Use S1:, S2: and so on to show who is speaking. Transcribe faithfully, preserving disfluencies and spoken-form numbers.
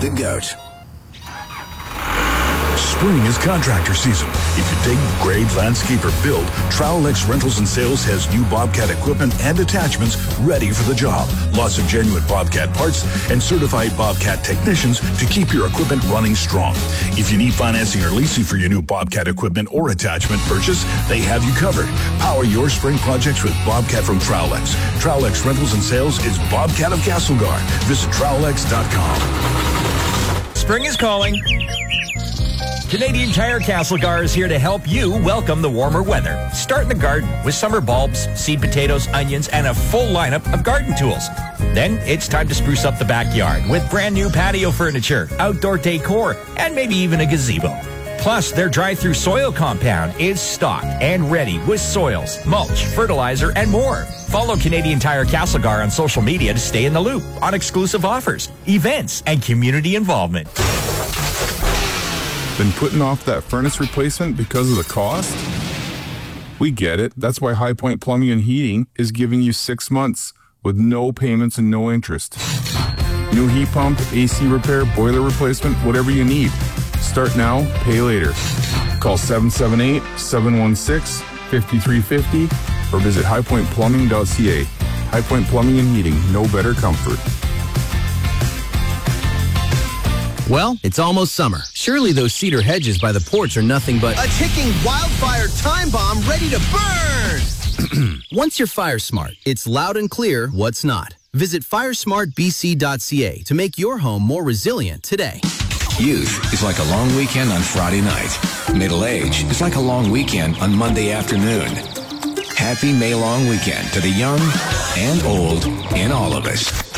S1: the GOAT. Spring is contractor season. If you dig, grade, landscape, or build, Trowel-X Rentals and Sales has new Bobcat equipment and attachments ready for the job. Lots of genuine Bobcat parts and certified Bobcat technicians to keep your equipment running strong. If you need financing or leasing for your new Bobcat equipment or attachment purchase, they have you covered. Power your spring projects with Bobcat from Trowel-X. Trowel-X Rentals and Sales is Bobcat of Castlegar. Visit Trowel X dot com.
S2: Spring is calling. Canadian Tire Castlegar is here to help you welcome the warmer weather. Start in the garden with summer bulbs, seed potatoes, onions, and a full lineup of garden tools. Then it's time to spruce up the backyard with brand new patio furniture, outdoor decor, and maybe even a gazebo. Plus, their drive-through soil compound is stocked and ready with soils, mulch, fertilizer, and more. Follow Canadian Tire Castlegar on social media to stay in the loop on exclusive offers, events, and community involvement.
S3: Been putting off that furnace replacement because of the cost? We get it. That's why High Point Plumbing and Heating is giving you six months with no payments and no interest. New heat pump, A C repair, boiler replacement, whatever you need. Start now, pay later. Call seven seven eight, seven one six, five three five zero or visit high point plumbing dot c a. High Point Plumbing and Heating, no better comfort.
S4: Well, it's almost summer. Surely those cedar hedges by the porch are nothing but
S5: a ticking wildfire time bomb ready to burn!
S4: Once you're fire smart, it's loud and clear what's not. Visit fire smart b c dot c a to make your home more resilient today.
S6: Youth is like a long weekend on Friday night. Middle age is like a long weekend on Monday afternoon. Happy May long weekend to the young and old in all of us.